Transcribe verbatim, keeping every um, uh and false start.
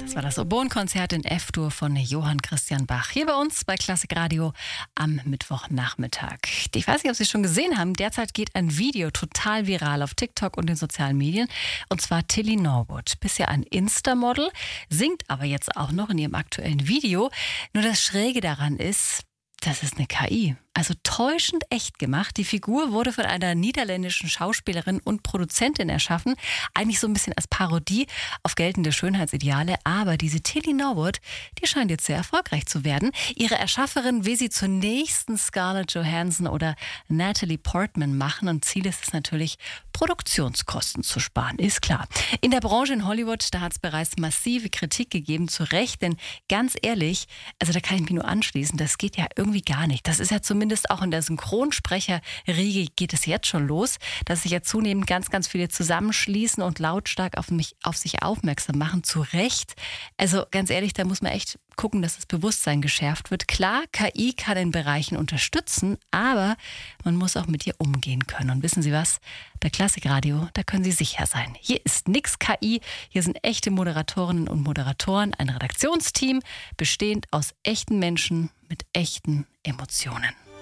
Das war das Oboenkonzert in F-Dur von Johann Christian Bach. Hier bei uns bei Klassik Radio am Mittwochnachmittag. Ich weiß nicht, ob Sie es schon gesehen haben. Derzeit geht ein Video total viral auf TikTok und den sozialen Medien. Und zwar Tilly Norwood. Bisher ein Insta-Model, singt aber jetzt auch noch in ihrem aktuellen Video. Nur das Schräge daran ist, das ist eine K I. Also täuschend echt gemacht. Die Figur wurde von einer niederländischen Schauspielerin und Produzentin erschaffen. Eigentlich so ein bisschen als Parodie auf geltende Schönheitsideale. Aber diese Tilly Norwood, die scheint jetzt sehr erfolgreich zu werden. Ihre Erschafferin will sie zur nächsten Scarlett Johansson oder Natalie Portman machen. Und Ziel ist es natürlich, Produktionskosten zu sparen, ist klar. In der Branche in Hollywood, da hat es bereits massive Kritik gegeben, zu Recht. Denn ganz ehrlich, also da kann ich mich nur anschließen, das geht ja irgendwie gar nicht. Das ist ja zumindest auch in der Synchronsprecherriege geht es jetzt schon los, dass sich ja zunehmend ganz, ganz viele zusammenschließen und lautstark auf mich, auf sich aufmerksam machen. Zu Recht. Also ganz ehrlich, da muss man echt gucken, dass das Bewusstsein geschärft wird. Klar, K I kann in Bereichen unterstützen, aber man muss auch mit ihr umgehen können. Und wissen Sie was? Bei Klassikradio, da können Sie sicher sein. Hier ist nix K I, hier sind echte Moderatorinnen und Moderatoren, ein Redaktionsteam, bestehend aus echten Menschen mit echten Emotionen.